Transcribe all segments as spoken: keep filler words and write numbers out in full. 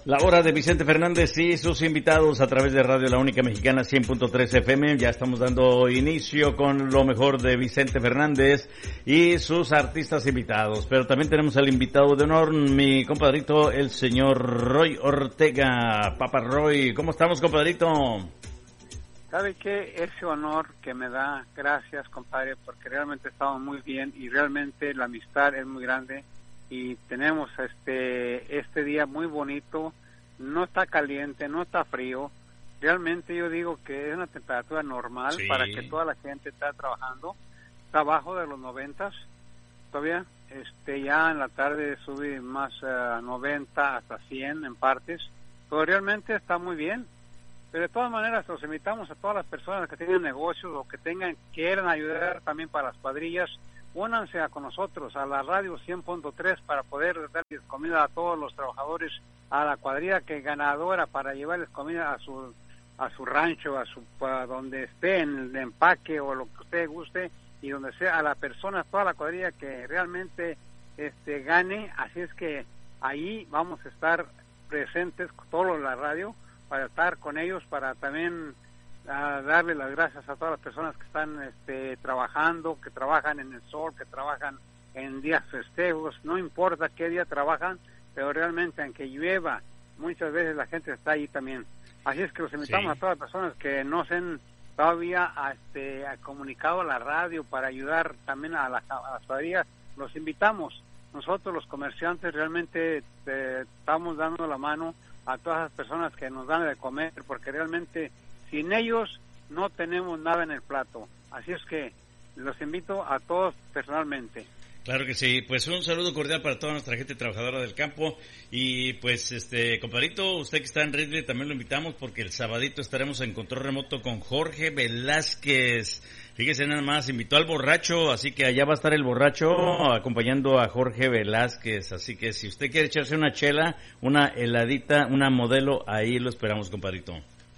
La hora de Vicente Fernández y sus invitados a través de Radio La Única Mexicana cien punto tres F M. Ya estamos dando inicio con lo mejor de Vicente Fernández y sus artistas invitados. Pero también tenemos al invitado de honor, mi compadrito, el señor Roy Ortega. Papa Roy, ¿cómo estamos, compadrito? ¿Sabe qué? Ese honor que me da, gracias, compadre, porque realmente estamos muy bien y realmente la amistad es muy grande. Y tenemos este este día muy bonito, no está caliente, no está frío, realmente yo digo que es una temperatura normal sí. Para que toda la gente está trabajando, está abajo de los noventas, todavía, este ya en la tarde sube más uh, noventa hasta cien en partes, pero realmente está muy bien, pero de todas maneras los invitamos a todas las personas que tengan negocios o que tengan, quieran ayudar también para las cuadrillas. Únanse a con nosotros a la radio cien punto tres para poder darles comida a todos los trabajadores, a la cuadrilla que ganadora para llevarles comida a su a su rancho, a su a donde esté en el empaque o lo que usted guste y donde sea, a la persona, toda la cuadrilla que realmente este gane. Así es que ahí vamos a estar presentes todos la radio para estar con ellos, para también a darle las gracias a todas las personas que están este, trabajando, que trabajan en el sol, que trabajan en días festejos, no importa qué día trabajan, pero realmente aunque llueva, muchas veces la gente está ahí también. Así es que los invitamos sí. A todas las personas que no se han todavía a, este, a comunicado a la radio para ayudar también a, la, a las cuadrillas, los invitamos. Nosotros los comerciantes realmente eh, estamos dando la mano a todas las personas que nos dan de comer, porque realmente sin ellos no tenemos nada en el plato. Así es que los invito a todos personalmente. Claro que sí, pues un saludo cordial para toda nuestra gente trabajadora del campo. Y pues, este, compadrito, usted que está en Ridley también lo invitamos porque el sabadito estaremos en control remoto con Jorge Velázquez. Fíjese nada más, invitó al borracho, así que allá va a estar el borracho acompañando a Jorge Velázquez. Así que si usted quiere echarse una chela, una heladita, una modelo, ahí lo esperamos, compadrito.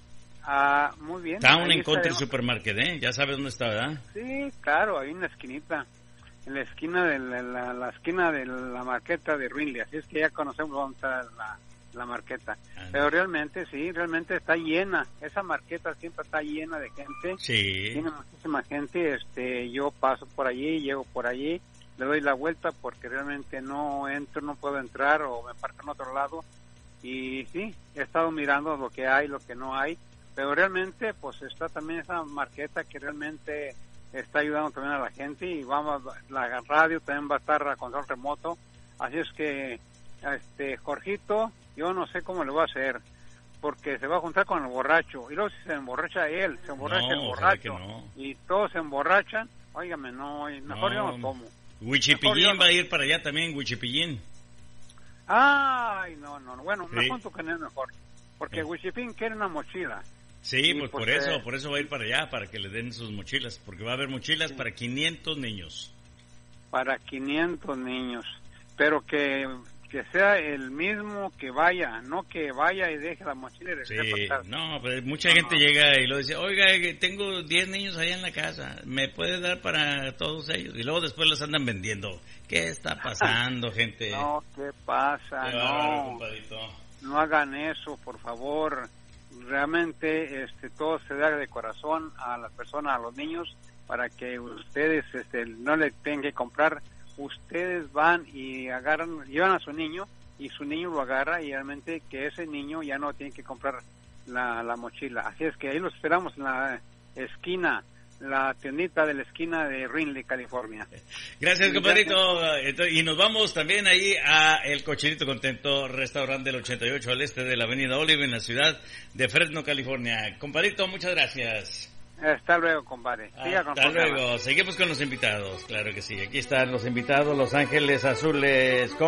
Ah, muy bien. Town en Country Supermarket, ¿eh? Ya sabes dónde está, ¿verdad? Sí, claro, ahí en la esquinita, en la esquina de la, la, la esquina de la marqueta de Rinley, así es que ya conocemos dónde está la, la marqueta. Ah, Pero no. realmente, sí, realmente está llena, esa marqueta siempre está llena de gente. Sí. Tiene muchísima gente, este, yo paso por allí, llego por allí, le doy la vuelta porque realmente no entro, no puedo entrar o me parco en otro lado. Y sí, he estado mirando lo que hay, lo que no hay. Pero realmente pues está también esa marqueta que realmente está ayudando también a la gente y vamos, la radio también va a estar a control remoto, así es que este Jorgito, yo no sé cómo le voy a hacer, porque se va a juntar con el borracho y luego si se emborracha él, se emborracha no, el borracho no. Y todos se emborrachan, óigame, no, mejor no, yo no tomo. Huichipillín va a ir para allá también, Huichipillín. Ay, no, no, bueno, sí. Me junto con él mejor, porque sí. Huichipillín quiere una mochila. Sí, pues, pues por eso, eh, por eso va a ir para allá, para que le den sus mochilas, porque va a haber mochilas sí. Para quinientos niños. Para quinientos niños, pero que, que sea el mismo que vaya, no que vaya y deje la mochila y regrese sí, para casa. No, pero mucha no, gente no. llega y lo dice, oiga, tengo diez niños allá en la casa, ¿me puede dar para todos ellos? Y luego después les andan vendiendo. ¿Qué está pasando, gente? No, ¿qué pasa? Qué no, bárbaro, compadrito. No hagan eso, por favor. Realmente este todo se da de corazón a las personas, a los niños, para que ustedes este no le tengan que comprar. Ustedes van y agarran, llevan a su niño y su niño lo agarra y realmente que ese niño ya no tiene que comprar la, la mochila. Así es que ahí los esperamos en la esquina, la tiendita de la esquina de Rinley, California. Gracias, compadrito. Y nos vamos también ahí a El Cochinito Contento, restaurante del ochenta y ocho al este de la avenida Olive en la ciudad de Fresno, California. Compadrito, muchas gracias. Hasta luego, compadre. Siga Hasta con luego. Seguimos con los invitados. Claro que sí. Aquí están los invitados, Los Ángeles Azules.